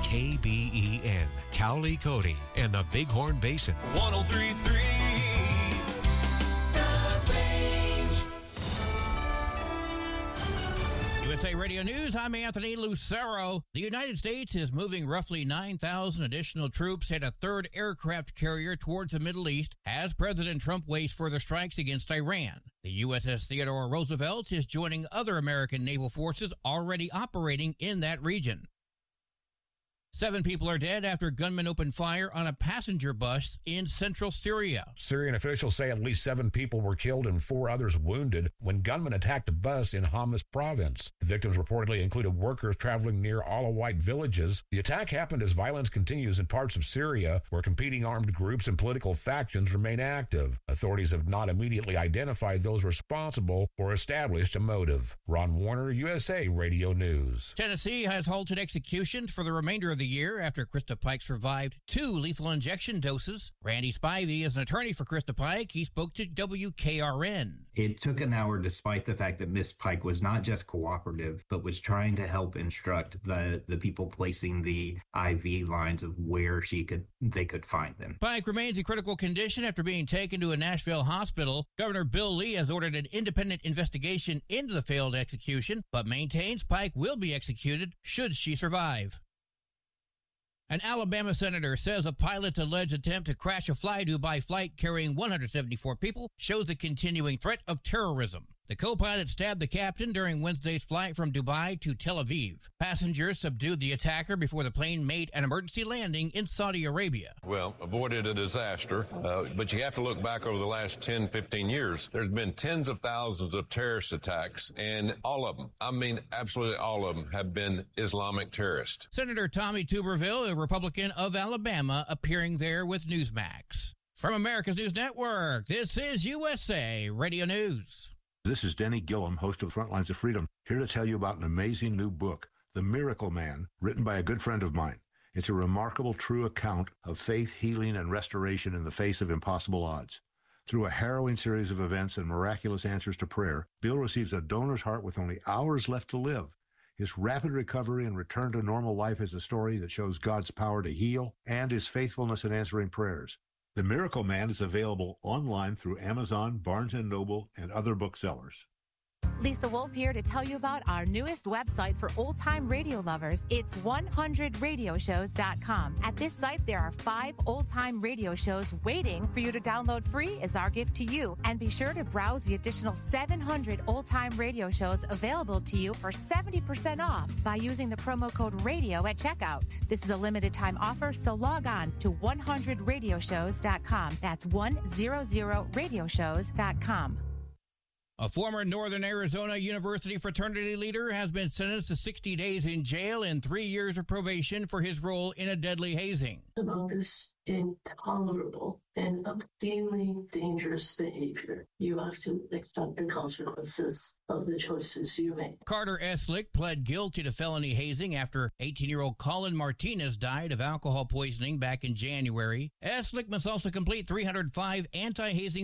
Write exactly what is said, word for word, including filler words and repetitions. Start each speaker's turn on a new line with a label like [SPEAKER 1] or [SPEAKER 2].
[SPEAKER 1] K B E N, Cowley, Cody, and the Bighorn Basin.
[SPEAKER 2] one oh three point three
[SPEAKER 3] U S A Radio News, I'm Anthony Lucero. The United States is moving roughly nine thousand additional troops and a third aircraft carrier towards the Middle East as President Trump weighs further strikes against Iran. The U S S Theodore Roosevelt is joining other American naval forces already operating in that region. Seven people are dead after gunmen opened fire on a passenger bus in central Syria.
[SPEAKER 4] Syrian officials say at least seven people were killed and four others wounded when gunmen attacked a bus in Homs province. The victims reportedly included workers traveling near Alawite villages. The attack happened as violence continues in parts of Syria where competing armed groups and political factions remain active. Authorities have not immediately identified those responsible or established a motive. Ron Warner, U S A Radio News.
[SPEAKER 3] Tennessee has halted executions for the remainder of the year after Krista Pike survived two lethal injection doses. Randy Spivey is an attorney for Krista Pike. He spoke to W K R N.
[SPEAKER 5] It took an hour despite the fact that Miss Pike was not just cooperative, but was trying to help instruct the, the people placing the I V lines of where she could they could find them.
[SPEAKER 3] Pike remains in critical condition after being taken to a Nashville hospital. Governor Bill Lee has ordered an independent investigation into the failed execution, but maintains Pike will be executed should she survive. An Alabama senator says a pilot's alleged attempt to crash a fly-Dubai flight carrying one hundred seventy-four people shows a continuing threat of terrorism. The co-pilot stabbed the captain during Wednesday's flight from Dubai to Tel Aviv. Passengers subdued the attacker before the plane made an emergency landing in Saudi Arabia.
[SPEAKER 6] Well, avoided a disaster, uh, but you have to look back over the last ten, fifteen years. There's been tens of thousands of terrorist attacks, and all of them, I mean absolutely all of them, have been Islamic terrorists.
[SPEAKER 3] Senator Tommy Tuberville, a Republican of Alabama, appearing there with Newsmax. From America's News Network, this is U S A Radio News.
[SPEAKER 7] This is Denny Gillum, host of Frontlines of Freedom, here to tell you about an amazing new book, The Miracle Man, written by a good friend of mine. It's a remarkable, true account of faith, healing, and restoration in the face of impossible odds. Through a harrowing series of events and miraculous answers to prayer, Bill receives a donor's heart with only hours left to live. His rapid recovery and return to normal life is a story that shows God's power to heal and his faithfulness in answering prayers. The Miracle Man is available online through Amazon, Barnes and Noble, and other booksellers.
[SPEAKER 8] Lisa Wolf here to tell you about our newest website for old-time radio lovers. It's one hundred radio shows dot com. At this site, there are five old-time radio shows waiting for you to download free as our gift to you. And be sure to browse the additional seven hundred old-time radio shows available to you for seventy percent off by using the promo code RADIO at checkout. This is a limited-time offer, so log on to one hundred radio shows dot com. That's one hundred radio shows dot com.
[SPEAKER 3] A former Northern Arizona University fraternity leader has been sentenced to sixty days in jail and three years of probation for his role in a deadly hazing.
[SPEAKER 9] About this intolerable and obscenely dangerous behavior, you have to accept the consequences of the choices you make.
[SPEAKER 3] Carter Eslick pled guilty to felony hazing after eighteen-year-old Colin Martinez died of alcohol poisoning back in January. Eslick must also complete three hundred five anti-hazing